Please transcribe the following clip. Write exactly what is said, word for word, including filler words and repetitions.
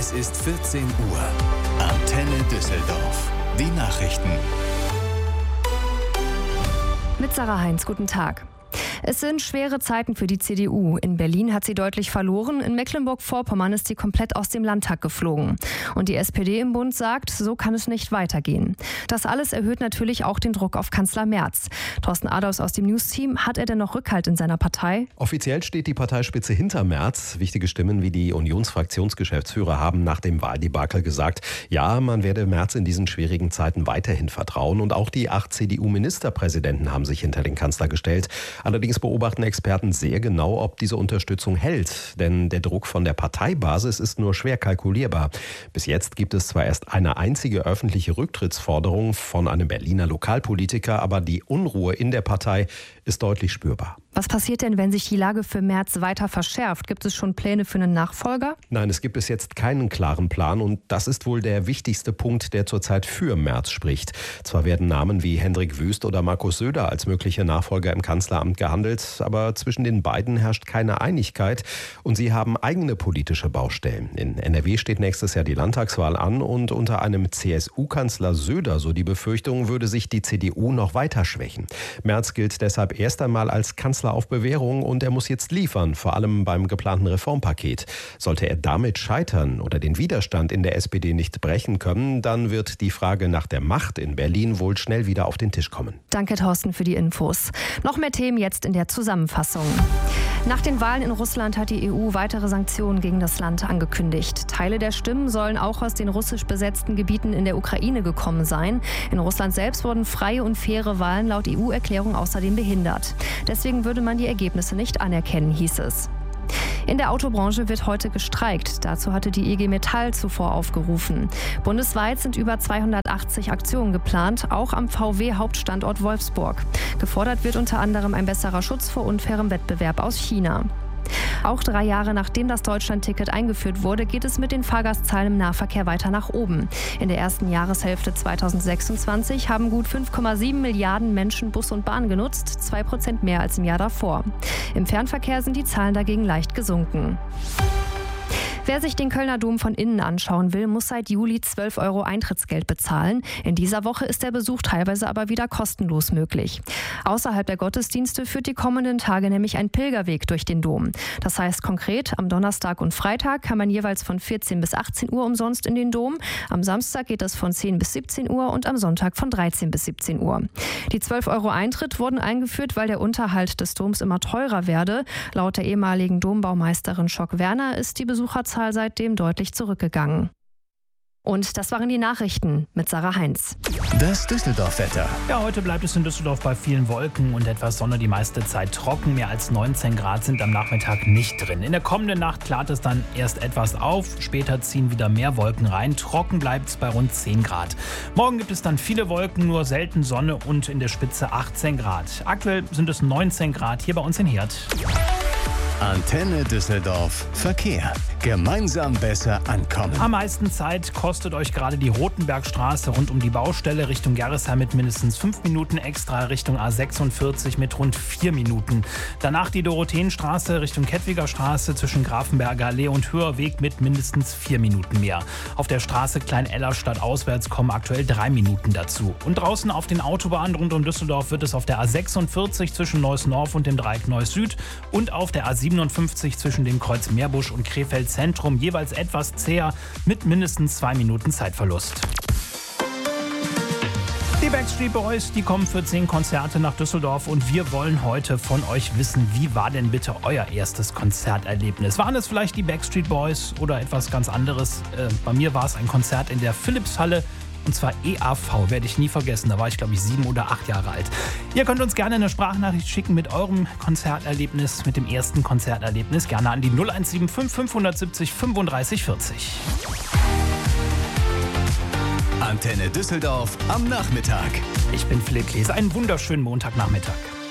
Es ist vierzehn Uhr. Antenne Düsseldorf. Die Nachrichten. Mit Sarah Heinz, guten Tag. Es sind schwere Zeiten für die C D U. In Berlin hat sie deutlich verloren, in Mecklenburg-Vorpommern ist sie komplett aus dem Landtag geflogen. Und die S P D im Bund sagt, so kann es nicht weitergehen. Das alles erhöht natürlich auch den Druck auf Kanzler Merz. Thorsten Adolfs aus dem News-Team, hat er denn noch Rückhalt in seiner Partei? Offiziell steht die Parteispitze hinter Merz. Wichtige Stimmen wie die Unionsfraktionsgeschäftsführer haben nach dem Wahldebakel gesagt, ja, man werde Merz in diesen schwierigen Zeiten weiterhin vertrauen. Und auch die acht C D U-Ministerpräsidenten haben sich hinter den Kanzler gestellt. Allerdings beobachten Experten sehr genau, ob diese Unterstützung hält. Denn der Druck von der Parteibasis ist nur schwer kalkulierbar. Bis jetzt gibt es zwar erst eine einzige öffentliche Rücktrittsforderung von einem Berliner Lokalpolitiker, aber die Unruhe in der Partei ist deutlich spürbar. Was passiert denn, wenn sich die Lage für Merz weiter verschärft? Gibt es schon Pläne für einen Nachfolger? Nein, es gibt bis jetzt keinen klaren Plan und das ist wohl der wichtigste Punkt, der zurzeit für Merz spricht. Zwar werden Namen wie Hendrik Wüst oder Markus Söder als mögliche Nachfolger im Kanzleramt gehandelt, aber zwischen den beiden herrscht keine Einigkeit und sie haben eigene politische Baustellen. In N R W steht nächstes Jahr die Landtagswahl an und unter einem C S U-Kanzler Söder, so die Befürchtung, würde sich die C D U noch weiter schwächen. Merz gilt deshalb erst einmal als Kanzler auf Bewährung und er muss jetzt liefern, vor allem beim geplanten Reformpaket. Sollte er damit scheitern oder den Widerstand in der S P D nicht brechen können, dann wird die Frage nach der Macht in Berlin wohl schnell wieder auf den Tisch kommen. Danke, Thorsten, für die Infos. Noch mehr Themen jetzt in der Zusammenfassung. Nach den Wahlen in Russland hat die E U weitere Sanktionen gegen das Land angekündigt. Teile der Stimmen sollen auch aus den russisch besetzten Gebieten in der Ukraine gekommen sein. In Russland selbst wurden freie und faire Wahlen laut E U-Erklärung außerdem behindert. Deswegen würde man die Ergebnisse nicht anerkennen, hieß es. In der Autobranche wird heute gestreikt. Dazu hatte die I G Metall zuvor aufgerufen. Bundesweit sind über zweihundertachtzig Aktionen geplant, auch am V W-Hauptstandort Wolfsburg. Gefordert wird unter anderem ein besserer Schutz vor unfairem Wettbewerb aus China. Auch drei Jahre nachdem das Deutschlandticket eingeführt wurde, geht es mit den Fahrgastzahlen im Nahverkehr weiter nach oben. In der ersten Jahreshälfte zweitausendsechsundzwanzig haben gut fünf Komma sieben Milliarden Menschen Bus und Bahn genutzt, zwei Prozent mehr als im Jahr davor. Im Fernverkehr sind die Zahlen dagegen leicht gesunken. Wer sich den Kölner Dom von innen anschauen will, muss seit Juli zwölf Euro Eintrittsgeld bezahlen. In dieser Woche ist der Besuch teilweise aber wieder kostenlos möglich. Außerhalb der Gottesdienste führt die kommenden Tage nämlich ein Pilgerweg durch den Dom. Das heißt konkret, am Donnerstag und Freitag kann man jeweils von vierzehn bis achtzehn Uhr umsonst in den Dom. Am Samstag geht es von zehn bis siebzehn Uhr und am Sonntag von dreizehn bis siebzehn Uhr. Die zwölf Euro Eintritt wurden eingeführt, weil der Unterhalt des Doms immer teurer werde. Laut der ehemaligen Dombaumeisterin Schock-Werner ist die Besucherzahl seitdem deutlich zurückgegangen. Und das waren die Nachrichten mit Sarah Heinz. Das Düsseldorf-Wetter. Ja, heute bleibt es in Düsseldorf bei vielen Wolken und etwas Sonne, die meiste Zeit trocken. Mehr als neunzehn Grad sind am Nachmittag nicht drin. In der kommenden Nacht klart es dann erst etwas auf. Später ziehen wieder mehr Wolken rein. Trocken bleibt es bei rund zehn Grad. Morgen gibt es dann viele Wolken, nur selten Sonne und in der Spitze achtzehn Grad. Aktuell sind es neunzehn Grad hier bei uns in Herd. Antenne Düsseldorf Verkehr. Gemeinsam besser ankommen. Am meisten Zeit kostet euch gerade die Rotenbergstraße rund um die Baustelle Richtung Gerresheim mit mindestens fünf Minuten extra, Richtung A sechsundvierzig mit rund vier Minuten. Danach die Dorotheenstraße Richtung Kettwiger Straße zwischen Grafenberger Allee und Höherweg mit mindestens vier Minuten mehr. Auf der Straße Klein-Ellerstadt auswärts kommen aktuell drei Minuten dazu. Und draußen auf den Autobahnen rund um Düsseldorf wird es auf der A sechsundvierzig zwischen Neuss-Norf und dem Dreieck Neuss-Süd und auf der A siebenundfünfzig zwischen dem Kreuz Meerbusch und Krefeld Zentrum jeweils etwas zäher mit mindestens zwei Minuten Zeitverlust. Die Backstreet Boys, die kommen für zehn Konzerte nach Düsseldorf und wir wollen heute von euch wissen, wie war denn bitte euer erstes Konzerterlebnis? Waren es vielleicht die Backstreet Boys oder etwas ganz anderes? Äh, bei mir war es ein Konzert in der Philipshalle. Und zwar E A V, werde ich nie vergessen. Da war ich, glaube ich, sieben oder acht Jahre alt. Ihr könnt uns gerne eine Sprachnachricht schicken mit eurem Konzerterlebnis, mit dem ersten Konzerterlebnis. Gerne an die null eins sieben fünf fünf sieben null fünfunddreißig vierzig. Antenne Düsseldorf am Nachmittag. Ich bin Philipp Klese. Einen wunderschönen Montagnachmittag.